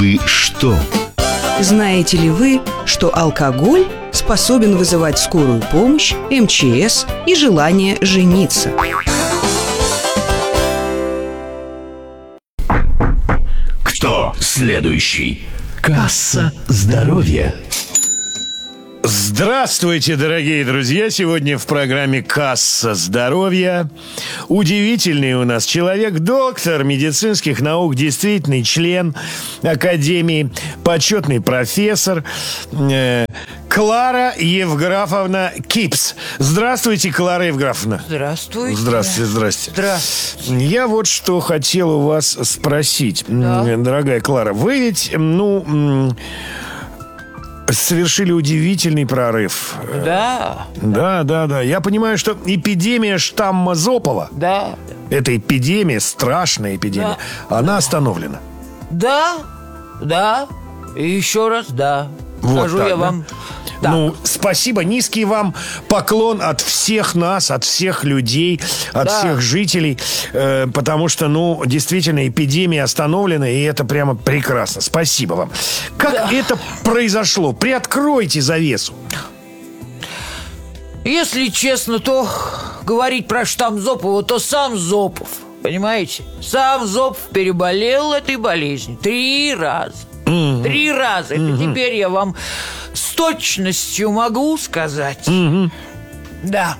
Вы что? Знаете ли вы, что алкоголь способен вызывать скорую помощь, МЧС и желание жениться? Кто следующий? Касса здоровья. Здравствуйте, дорогие друзья! Сегодня в программе «Касса здоровья» удивительный у нас человек, доктор медицинских наук, действительный член Академии, почетный профессор Клара Евграфовна Кипс. Здравствуйте, Клара Евграфовна. Здравствуйте. Здравствуйте. Здравствуйте. Я вот что хотел у вас спросить, Да. дорогая Клара. Вы ведь, совершили удивительный прорыв. Да. Да. Я понимаю, что эпидемия штамма Зопова, Да. эта эпидемия, страшная эпидемия, она остановлена. Да. И еще раз да. Вот Скажу так, я да? вам. Так. Ну, спасибо, низкий вам поклон от всех нас, от всех людей, от Да. всех жителей, потому что, действительно, эпидемия остановлена, и это прямо прекрасно. Спасибо вам. Как это произошло? Приоткройте завесу. Если честно, то говорить про штамм Зопова, то сам Зопов, понимаете? Сам Зопов переболел этой болезнью 3 раза. 3 раза. Это теперь я вам с точностью могу сказать. Да.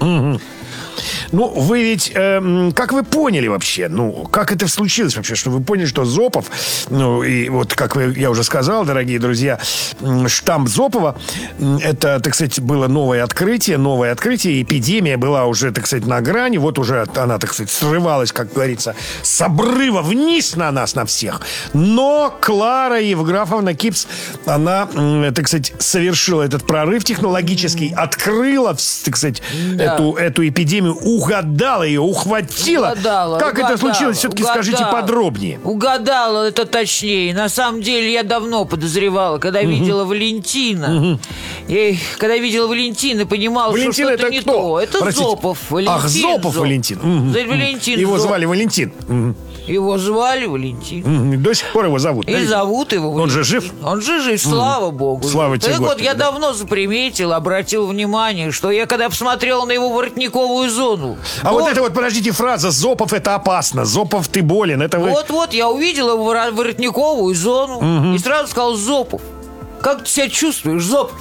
Вы ведь, как вы поняли вообще, как это случилось вообще, что вы поняли, что Зопов, и вот, как я уже сказал, дорогие друзья, штамм Зопова, это, так сказать, было новое открытие, эпидемия была уже, так сказать, на грани, вот уже она, так сказать, срывалась, как говорится, с обрыва вниз на нас, на всех. Но Клара Евграфовна Кипс, она, так сказать, совершила этот прорыв технологический, открыла, так сказать, эту эпидемию, угадала ее, ухватила. Как это случилось? Все-таки скажите подробнее. Угадала, это точнее. На самом деле я давно подозревала, когда видела Валентина. Когда видела Валентина, понимала, Валентин, что что-то это не кто? то. Это Простите. Зопов. Валентин. Ах, Зопов Валентин. Валентин Его Зопов. звали Валентин. Его звали Валентин. До сих пор его зовут. И зовут его Валентин. Он же жив? Он же жив, слава богу. Слава тебе, Так вот, Господи, я да. давно заприметил, обратил внимание, что я когда посмотрел на его воротниковую зону. А вот это вот, подождите, фраза «Зопов, это опасно», «Зопов, ты болен», это вы... Вот, я увидел его воротниковую зону и сразу сказал: Зопов, как ты себя чувствуешь, Зопов?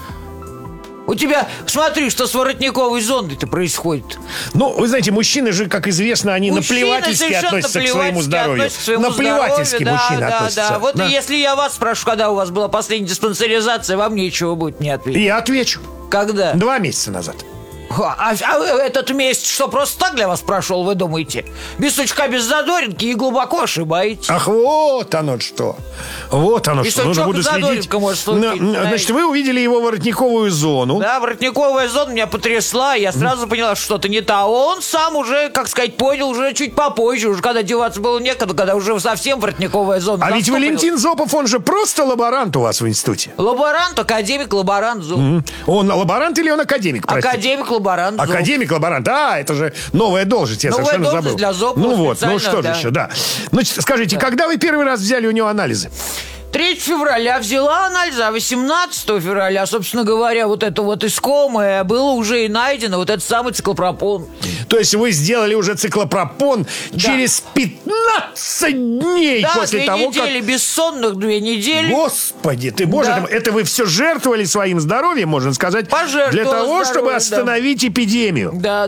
У тебя, смотри, что с воротниковой зоной-то происходит. Вы знаете, мужчины же, как известно, они Мужчины наплевательски совершенно относятся к своему здоровью. относятся к своему Наплевательски здоровью, мужчины да. относятся. Вот Да. и если я вас спрошу, когда у вас была последняя диспансеризация, вам нечего будет мне ответить. Я отвечу. Когда? 2 месяца назад. А этот месяц что, просто так для вас прошел, вы думаете? Без сучка, без задоринки, и глубоко ошибаетесь. Ах, вот оно что. Вот оно И что. Нужно сучок, буду и следить. задоринка может случиться, Значит, знаете. вы увидели его воротниковую зону. Да, воротниковая зона меня потрясла, я сразу поняла, что что-то не то. А он сам уже, как сказать, понял уже чуть попозже, уже когда деваться было некогда, когда уже совсем воротниковая зона. А ведь Наступила. Валентин Зопов, он же просто лаборант у вас в институте. Лаборант, академик, лаборант, Зуб. Он лаборант или он академик, простите? Академик, лаборант, Зуб. Академик-лаборант. Это же новая должность, я Новая совершенно должность забыл. для Зопова что специально, же да. еще, да. Значит, скажите, когда вы первый раз взяли у него анализы? 3 февраля взяла анализ, а 18 февраля, собственно говоря, вот это вот искомое было уже и найдено, вот этот самый циклопропон. То есть вы сделали уже циклопропон через 15 дней Да, после 2 того, недели, бессонных 2 недели. Господи, ты, боже Да. ты, это вы все жертвовали своим здоровьем, можно сказать, Пожертвовала для того, здоровьем, чтобы да. остановить эпидемию. Да.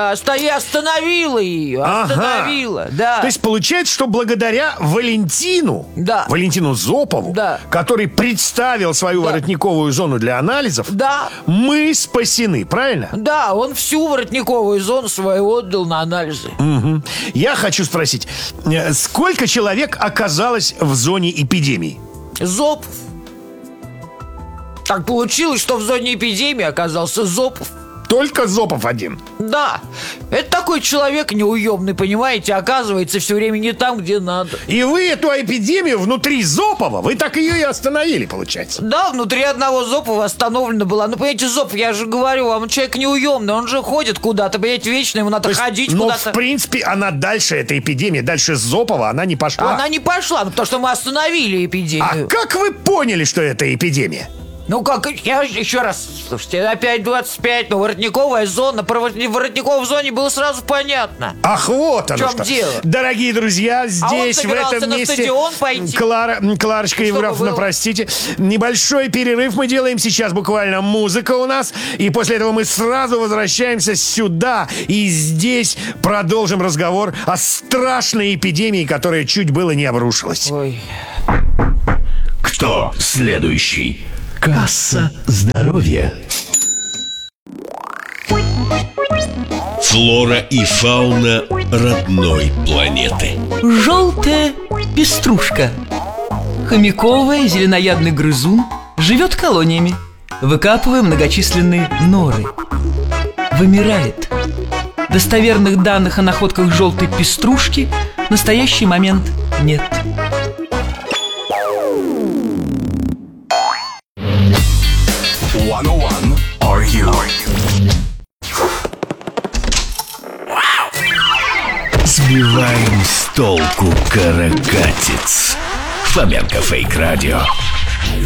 Я остановила ее, остановила, да. То есть получается, что благодаря Валентину, Да. Валентину Зопову, Да. который представил свою воротниковую зону для анализов, Да. мы спасены, правильно? Да, он всю воротниковую зону свою отдал на анализы. Я хочу спросить, сколько человек оказалось в зоне эпидемии? Зопов. Так получилось, что в зоне эпидемии оказался Зопов. Только Зопов один. Да, это такой человек неуемный, понимаете, оказывается все время не там, где надо. И вы эту эпидемию внутри Зопова, вы так ее и остановили, получается. Да, внутри одного Зопова остановлена была. Ну, понимаете, Зопов, я же говорю вам, он человек неуемный, он же ходит куда-то, понимаете, вечно ему надо ходить Но, куда-то. в принципе, она дальше, эта эпидемия, дальше Зопова, она не пошла. Она не пошла, ну, потому что мы остановили А эпидемию. как вы поняли, что это эпидемия? Ну как, я еще раз, слушайте, опять 25, ну, воротниковая зона. Про воротниковую в зоне было сразу понятно. Ах, вот оно В чем что. дело? Дорогие друзья, здесь, в собирался этом на месте стадион пойти. Кларочка Что Евграфовна, было? простите. Небольшой перерыв мы делаем. Сейчас буквально музыка у нас. И после этого мы сразу возвращаемся сюда. И здесь продолжим разговор о страшной эпидемии, которая чуть было не обрушилась. Ой. Кто следующий? Касса здоровья. Флора и фауна родной планеты. Желтая пеструшка. Хомяковый зеленоядный грызун живет колониями, выкапывая многочисленные норы. Вымирает. Достоверных данных о находках желтой пеструшки в настоящий момент нет. Are you? Сбиваем с толку каракатиц. Фоменко Фейк Радио.